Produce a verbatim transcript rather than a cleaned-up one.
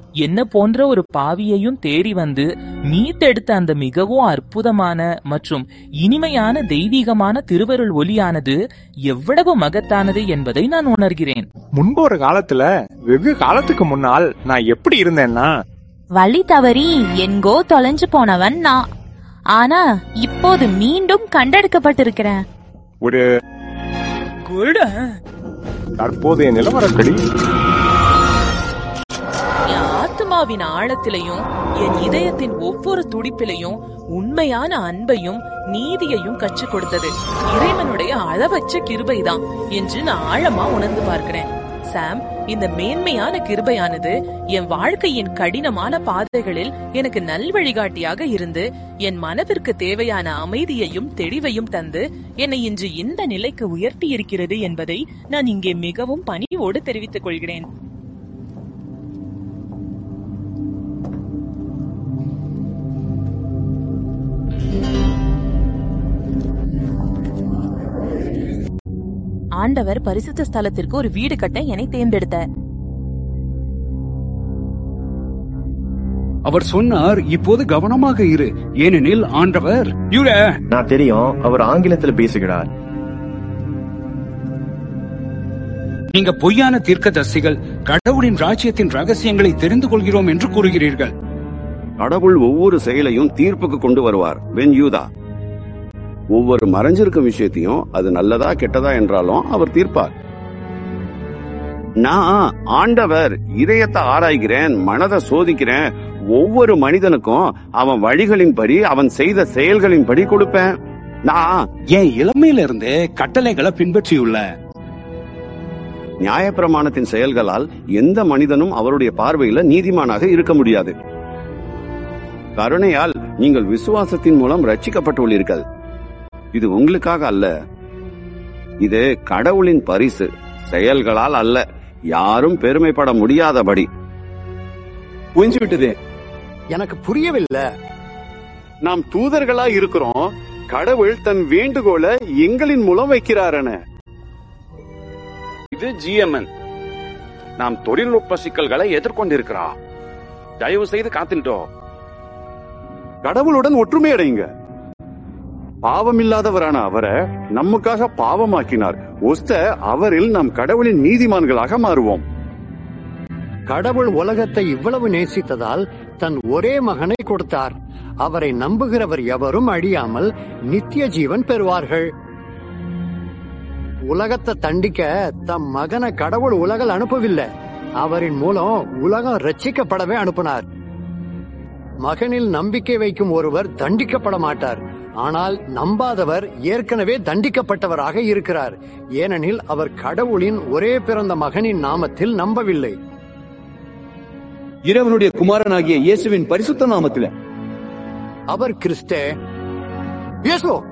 என்ன போன்ற ஒரு பாவியையும் தேடி வந்து மீட்டெடுத்த அந்த மிகவும் அற்புதமான மற்றும் இனிமையான தெய்வீகமான திருவருள் ஒளியானது எவ்வளவு மகத்தானது என்பதை நான் உணர்கிறேன். முன்பு ஒரு காலத்துல, வெகு காலத்துக்கு முன்னால் நான் எப்படி இருந்தேன்னா, வழி தவறி எங்கோ தொலைஞ்சு போனவன் நான். ஆனா இப்போது மீண்டும் கண்டெடுக்கப்பட்டிருக்கிறேன். ஒரு தற்போதைய நிலவரப்படி என் ஆத்மாவின் ஆழத்திலையும் என் இதயத்தின் ஒவ்வொரு துடிப்பிலையும் உண்மையான அன்பையும் நீதியையும் கற்றுக் கொடுத்தது இறைவனுடைய அளவற்ற கிருபைதான் என்று நான் ஆழமா உணர்ந்து பார்க்கிறேன். சாம், இந்த மேன்மையான கிருபையானது என் வாழ்க்கையின் கடினமான பாதைகளில் எனக்கு நல்வழிகாட்டியாக இருந்து என் மனதிற்கு தேவையான அமைதியையும் தெளிவையும் தந்து என்னை இன்று இந்த நிலைக்கு உயர்த்தி இருக்கிறது என்பதை நான் இங்கே மிகவும் பணிவோடு தெரிவித்துக் கொள்கிறேன். ஆண்டவர் பரிசுத்த ஸ்தலத்திற்கு ஒரு வீடு கட்ட என்னை தேர்ந்தெடுத்த. அவர் சொன்னார், இப்போது கவனமாக இரு, ஏனெனில் ஆண்டவர் நான் தெரியும். அவர் ஆங்கிலத்தில் பேசுகிறார். நீங்க பொய்யான தீர்க்கதரிசிகள், கடவுளின் ராஜ்யத்தின் ரகசியங்களை தெரிந்து கொள்கிறோம் என்று கூறுகிறீர்கள். கடவுள் ஒவ்வொரு செயலையும் தீர்ப்புக்கு கொண்டு வருவார். வென் யூதா ஒவ்வொரு மறைஞ்சிருக்கும் விஷயத்தையும், அது நல்லதா கெட்டதா என்றாலும் அவர் தீர்ப்பார். நான் ஆண்டவர் இதயத்தை ஆராய்கிறேன், மனதை சோதிக்கிறேன். ஒவ்வொரு மனிதனுக்கும் அவன் வழிகளின்படி, அவன் செய்த செயல்களின்படி கொடுப்பேன். நான் என் இளமையில இருந்தே கட்டளைகளை பின்பற்றியுள்ள நியாயப்பிரமாணத்தின் செயல்களால் எந்த மனிதனும் அவருடைய பார்வையில நீதிமானாக இருக்க முடியாது. கருணையால் நீங்கள் விசுவாசத்தின் மூலம் ரட்சிக்கப்பட்டுள்ளீர்கள். இது உங்களுக்காக அல்ல, இது கடவுளின் பரிசு, செயல்களால் அல்ல, யாரும் பெருமைப்பட முடியாதபடி. புரிஞ்சு விட்டது. எனக்கு புரியவில்லை. நாம் தூதர்களா இருக்கிறோம். கடவுள் தன் வேண்டுகோளை எங்களின் மூலம் வைக்கிறாரன. இது ஜிஎம்என். நாம் தொழில்நுட்ப சிக்கல்களை எதிர்கொண்டிருக்கிறோம். தயவு செய்து காத்துட்டோம். கடவுளுடன் ஒற்றுமை அடைங்க. பாவமில்லாதவரான அவரை நமக்காக பாவமாக்கினார். ஒஸ்த அவரில் நாம் கடவுளின் நீதிமான்களாக மாறுவோம். கடவுள் உலகத்தை இவ்வளவு நேசித்ததால் தன் ஒரே மகனை கொடுத்தார். அவரை நம்புகிறவர் எவரும் அழியாமல் நித்திய ஜீவன் பெறுவார்கள். உலகத்தை தண்டிக்க தம் மகனை கடவுள் உலகில் அனுப்பவில்லை. அவரின் மூலம் உலகம் ரட்சிக்கப்படவே அனுப்பினார். மகனில் நம்பிக்கை வைக்கும் ஒருவர் தண்டிக்கப்பட மாட்டார். ஆனால் நம்பாதவர் ஏற்கனவே தண்டிக்கப்பட்டவராக இருக்கிறார். ஏனெனில் அவர் கடவுளின் ஒரே பிறந்த மகனின் நாமத்தில் நம்பவில்லை. இறைவனுடைய குமாரனாகிய இயேசுவின் பரிசுத்த நாமத்தில் அவர் கிறிஸ்தே. இயேசு